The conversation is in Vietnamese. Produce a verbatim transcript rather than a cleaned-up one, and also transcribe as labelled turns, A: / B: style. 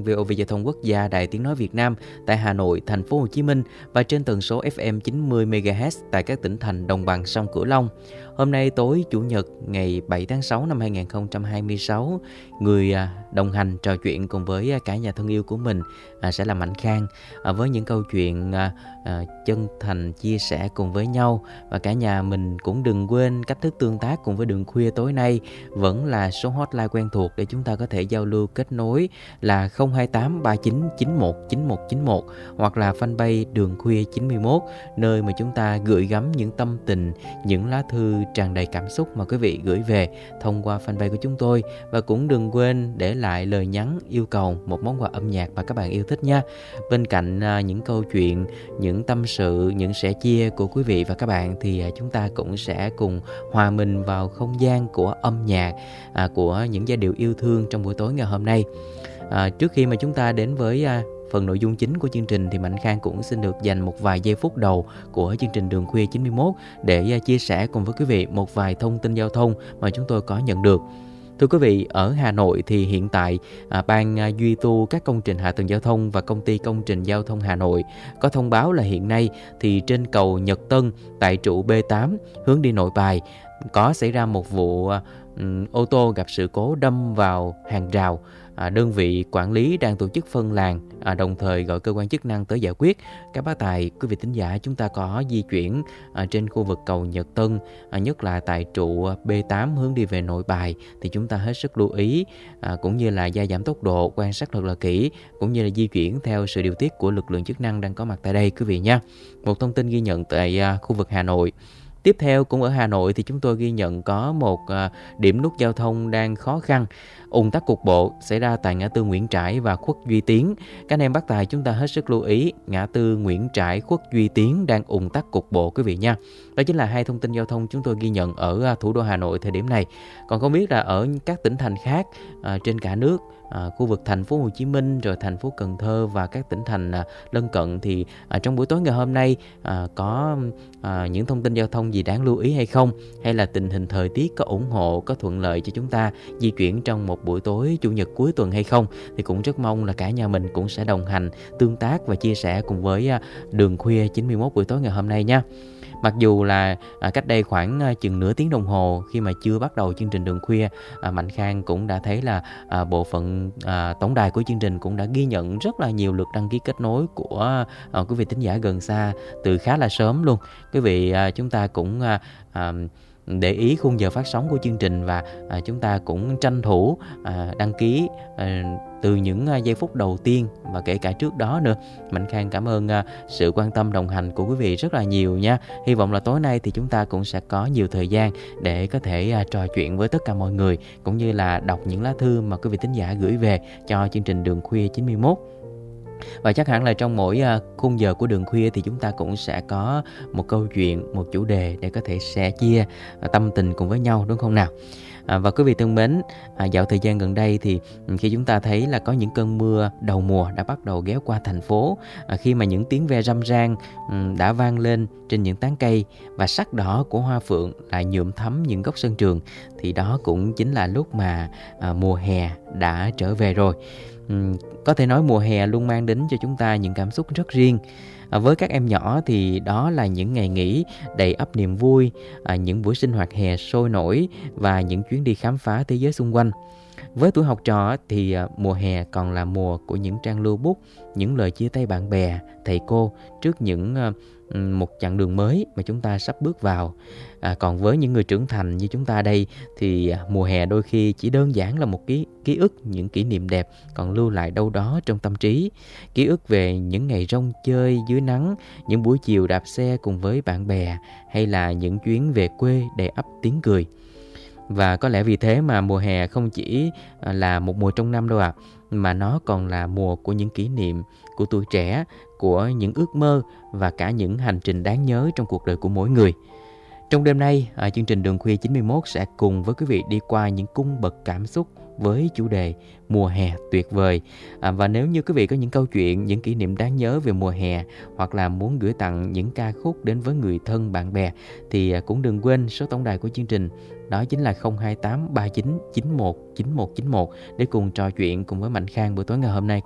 A: vê o vê Giao thông Quốc gia Đài Tiếng nói Việt Nam tại Hà Nội, thành phố Hồ Chí Minh và trên tần số ép em chín mươi mê ga héc tại các tỉnh thành đồng bằng sông Cửu Long. Hôm nay tối Chủ nhật ngày bảy tháng sáu năm hai nghìn không trăm hai mươi sáu, người đồng hành trò chuyện cùng với cả nhà thân yêu của mình sẽ là Mạnh Khang với những câu chuyện chân thành chia sẻ cùng với nhau. Và cả nhà mình cũng đừng quên cách thức tương tác cùng với Đường Khuya tối nay vẫn là số hotline quen thuộc để chúng ta có thể giao lưu kết nối là không hai tám ba chín chín một chín một chín một hoặc là fanpage Đường Khuya chín mươi mốt, nơi mà chúng ta gửi gắm những tâm tình, những lá thư tràn đầy cảm xúc mà quý vị gửi về thông qua fanpage của chúng tôi. Và cũng đừng quên để lại lời nhắn yêu cầu một món quà âm nhạc mà các bạn yêu thích nha. Bên cạnh uh, những câu chuyện, những tâm sự, những sẻ chia của quý vị và các bạn thì uh, chúng ta cũng sẽ cùng hòa mình vào không gian của âm nhạc, uh, của những giai điệu yêu thương trong buổi tối ngày hôm nay. Uh, trước khi mà chúng ta đến với uh, phần nội dung chính của chương trình thì Mạnh Khang cũng xin được dành một vài giây phút đầu của chương trình Đường Khuya chín mươi mốt để chia sẻ cùng với quý vị một vài thông tin giao thông mà chúng tôi có nhận được. Thưa quý vị, ở Hà Nội thì hiện tại à, Ban à, duy tu các công trình hạ tầng giao thông và Công ty Công trình Giao thông Hà Nội có thông báo là hiện nay thì trên cầu Nhật Tân tại trụ B tám hướng đi Nội Bài có xảy ra một vụ à, ô tô gặp sự cố đâm vào hàng rào. À, đơn vị quản lý đang tổ chức phân làn, à, đồng thời gọi cơ quan chức năng tới giải quyết. Các bác tài, quý vị thính giả, chúng ta có di chuyển à, trên khu vực cầu Nhật Tân, à, nhất là tại trụ B tám hướng đi về Nội Bài thì chúng ta hết sức lưu ý, à, cũng như là gia giảm tốc độ, quan sát thật là kỹ, cũng như là di chuyển theo sự điều tiết của lực lượng chức năng đang có mặt tại đây quý vị nha. Một thông tin ghi nhận tại à, khu vực Hà Nội. Tiếp theo cũng ở Hà Nội thì chúng tôi ghi nhận có một à, điểm nút giao thông đang khó khăn, ùn tắc cục bộ xảy ra tại ngã tư Nguyễn Trãi và Khuất Duy Tiến. Các anh em bác tài chúng ta hết sức lưu ý, ngã tư Nguyễn Trãi, Khuất Duy Tiến đang ùn tắc cục bộ quý vị nha. Đó chính là hai thông tin giao thông chúng tôi ghi nhận ở à, thủ đô Hà Nội thời điểm này. Còn không biết là ở các tỉnh thành khác à, trên cả nước, À, khu vực thành phố Hồ Chí Minh rồi thành phố Cần Thơ và các tỉnh thành à, lân cận thì à, trong buổi tối ngày hôm nay à, có à, những thông tin giao thông gì đáng lưu ý hay không, hay là tình hình thời tiết có ủng hộ, có thuận lợi cho chúng ta di chuyển trong một buổi tối Chủ nhật cuối tuần hay không, thì cũng rất mong là cả nhà mình cũng sẽ đồng hành tương tác và chia sẻ cùng với à, Đường Khuya chín mươi mốt buổi tối ngày hôm nay nha. Mặc dù là à, cách đây khoảng à, chừng nửa tiếng đồng hồ khi mà chưa bắt đầu chương trình Đường Khuya, à, Mạnh Khang cũng đã thấy là à, bộ phận à, tổng đài của chương trình cũng đã ghi nhận rất là nhiều lượt đăng ký kết nối của à, quý vị thính giả gần xa từ khá là sớm luôn. Quý vị à, chúng ta cũng à, à, để ý khung giờ phát sóng của chương trình và à, chúng ta cũng tranh thủ à, đăng ký à, từ những à, giây phút đầu tiên và kể cả trước đó nữa. Mạnh Khang cảm ơn à, sự quan tâm đồng hành của quý vị rất là nhiều nha. Hy vọng là tối nay thì chúng ta cũng sẽ có nhiều thời gian để có thể à, trò chuyện với tất cả mọi người, cũng như là đọc những lá thư mà quý vị thính giả gửi về cho chương trình Đường Khuya chín mươi mốt. Và chắc hẳn là trong mỗi uh, khung giờ của Đường Khuya thì chúng ta cũng sẽ có một câu chuyện, một chủ đề để có thể sẻ chia uh, tâm tình cùng với nhau, đúng không nào? À, và quý vị thân mến, à, dạo thời gian gần đây thì khi chúng ta thấy là có những cơn mưa đầu mùa đã bắt đầu ghé qua thành phố, à, khi mà những tiếng ve râm ran um, đã vang lên trên những tán cây và sắc đỏ của hoa phượng lại nhuộm thắm những góc sân trường, thì đó cũng chính là lúc mà à, mùa hè đã trở về rồi. Uhm, có thể nói mùa hè luôn mang đến cho chúng ta những cảm xúc rất riêng. À, với các em nhỏ thì đó là những ngày nghỉ đầy ắp niềm vui, à, những buổi sinh hoạt hè sôi nổi và những chuyến đi khám phá thế giới xung quanh. Với tuổi học trò thì à, mùa hè còn là mùa của những trang lưu bút, những lời chia tay bạn bè, thầy cô trước những à, một chặng đường mới mà chúng ta sắp bước vào. À, còn với những người trưởng thành như chúng ta đây thì mùa hè đôi khi chỉ đơn giản là một ký, ký ức, những kỷ niệm đẹp còn lưu lại đâu đó trong tâm trí. Ký ức về những ngày rong chơi dưới nắng, những buổi chiều đạp xe cùng với bạn bè, hay là những chuyến về quê đầy ắp tiếng cười. Và có lẽ vì thế mà mùa hè không chỉ là một mùa trong năm đâu ạ, à, mà nó còn là mùa của những kỷ niệm, của tuổi trẻ, của những ước mơ và cả những hành trình đáng nhớ trong cuộc đời của mỗi người. Trong đêm nay, à, chương trình Đường Khuya chín mươi mốt sẽ cùng với quý vị đi qua những cung bậc cảm xúc với chủ đề mùa hè tuyệt vời. À, và nếu như quý vị có những câu chuyện, những kỷ niệm đáng nhớ về mùa hè, hoặc là muốn gửi tặng những ca khúc đến với người thân bạn bè, thì à, cũng đừng quên số tổng đài của chương trình, đó chính là không hai tám ba chín chín một chín một chín một để cùng trò chuyện cùng với Mạnh Khang buổi tối ngày hôm nay